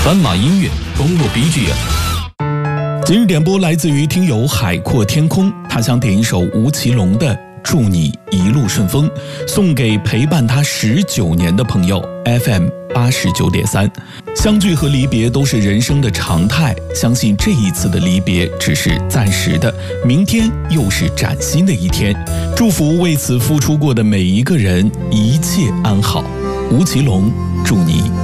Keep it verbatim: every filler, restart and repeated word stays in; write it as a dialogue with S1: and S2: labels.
S1: 斑马音乐公路 B G M。
S2: 今日点播来自于听友海阔天空，他想点一首吴奇隆的《祝你一路顺风》，送给陪伴他十九年的朋友。 F M 八十九点三，相聚和离别都是人生的常态，相信这一次的离别只是暂时的，明天又是崭新的一天。祝福为此付出过的每一个人一切安好。吴奇隆，祝你